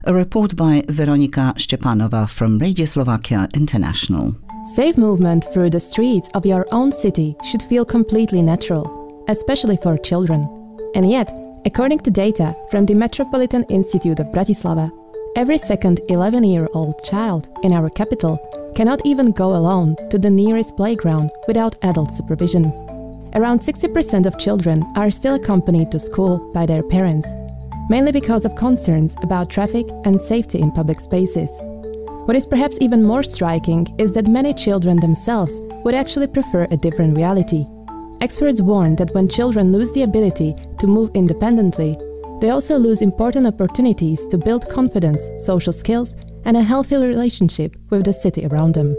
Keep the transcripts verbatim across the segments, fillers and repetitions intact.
A report by Veronika Szczepanova from Radio Slovakia International. Safe movement through the streets of your own city should feel completely natural, especially for children. And yet, according to data from the Metropolitan Institute of Bratislava, every second eleven-year-old child in our capital cannot even go alone to the nearest playground without adult supervision. Around sixty percent of children are still accompanied to school by their parents, mainly because of concerns about traffic and safety in public spaces. What is perhaps even more striking is that many children themselves would actually prefer a different reality. Experts warn that when children lose the ability to move independently, they also lose important opportunities to build confidence, social skills, and a healthy relationship with the city around them.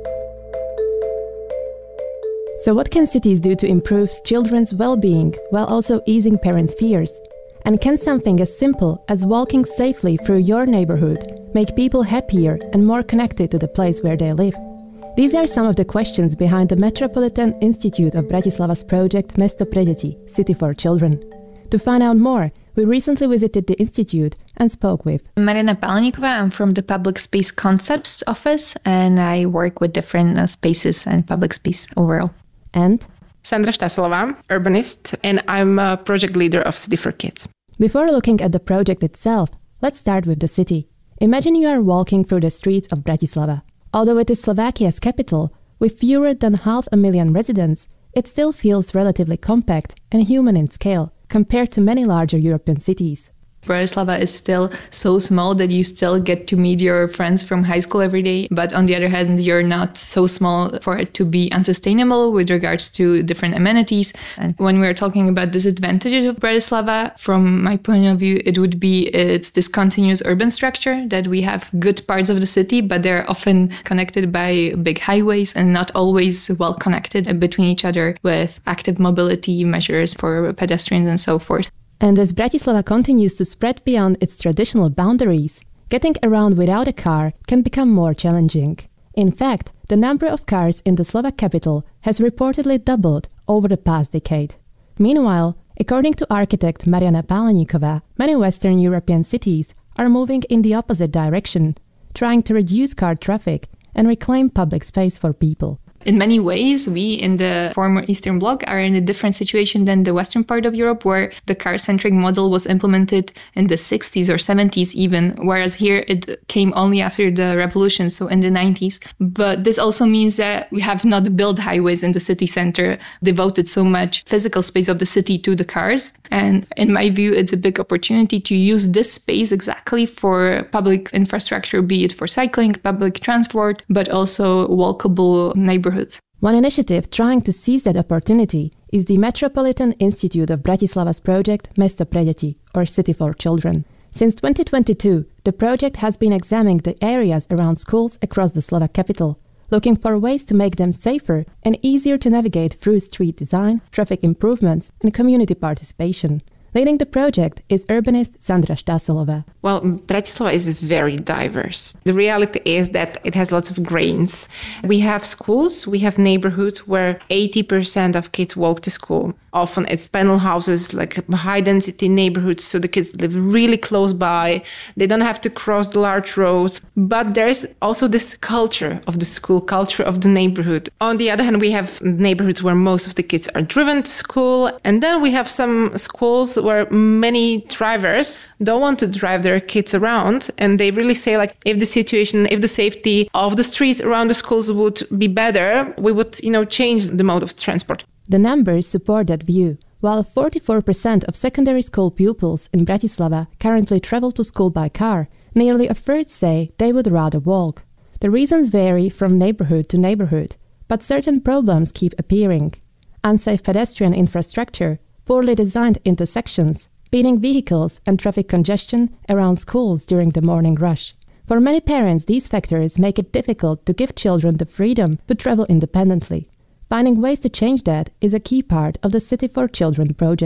So what can cities do to improve children's well-being while also easing parents' fears? And can something as simple as walking safely through your neighborhood make people happier and more connected to the place where they live? These are some of the questions behind the Metropolitan Institute of Bratislava's project Mesto pre deti, City for Children. To find out more, we recently visited the institute and spoke with Mariana Palaníková. I'm from the Public Space Concepts Office, and I work with different uh, spaces and public space overall. And Sandra Štaselová, urbanist, and I'm a project leader of City for Kids. Before looking at the project itself, let's start with the city. Imagine you are walking through the streets of Bratislava. Although it is Slovakia's capital, with fewer than half a million residents, it still feels relatively compact and human in scale compared to many larger European cities. Bratislava is still so small that you still get to meet your friends from high school every day. But on the other hand, you're not so small for it to be unsustainable with regards to different amenities. And when we're talking about disadvantages of Bratislava, from my point of view, it would be its discontinuous urban structure, that we have good parts of the city, but they're often connected by big highways and not always well connected between each other with active mobility measures for pedestrians and so forth. And as Bratislava continues to spread beyond its traditional boundaries, getting around without a car can become more challenging. In fact, the number of cars in the Slovak capital has reportedly doubled over the past decade. Meanwhile, according to architect Mariana Palaníková, many Western European cities are moving in the opposite direction, trying to reduce car traffic and reclaim public space for people. In many ways, we in the former Eastern Bloc are in a different situation than the Western part of Europe, where the car-centric model was implemented in the sixties or seventies even, whereas here it came only after the revolution, so in the nineties. But this also means that we have not built highways in the city center, devoted so much physical space of the city to the cars. And in my view, it's a big opportunity to use this space exactly for public infrastructure, be it for cycling, public transport, but also walkable neighborhoods. One initiative trying to seize that opportunity is the Metropolitan Institute of Bratislava's project Mesto pre deti, or City for Children. Since twenty twenty-two, the project has been examining the areas around schools across the Slovak capital, looking for ways to make them safer and easier to navigate through street design, traffic improvements, and community participation. Leading the project is urbanist Sandra Štaselová. Well, Bratislava is very diverse. The reality is that it has lots of grains. We have schools, we have neighborhoods where eighty percent of kids walk to school. Often it's panel houses, like high-density neighborhoods, so the kids live really close by. They don't have to cross the large roads. But there's also this culture of the school, culture of the neighborhood. On the other hand, we have neighborhoods where most of the kids are driven to school. And then we have some schools where many drivers don't want to drive their kids around. And they really say, like, if the situation, if the safety of the streets around the schools would be better, we would, you know, change the mode of transport. The numbers support that view. While forty-four percent of secondary school pupils in Bratislava currently travel to school by car, nearly a third say they would rather walk. The reasons vary from neighborhood to neighborhood, but certain problems keep appearing. Unsafe pedestrian infrastructure, poorly designed intersections, speeding vehicles and traffic congestion around schools during the morning rush. For many parents, these factors make it difficult to give children the freedom to travel independently. Finding ways to change that is a key part of the City for Children project.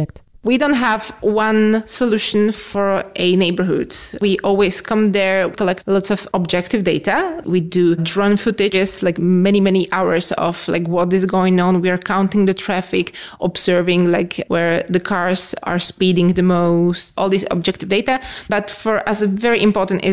We don't have one solution for a neighborhood. We always come there, collect lots of objective data. We do drone footages, like many, many hours of like what is going on. We are counting the traffic, observing like where the cars are speeding the most, all this objective data. But for us, very important is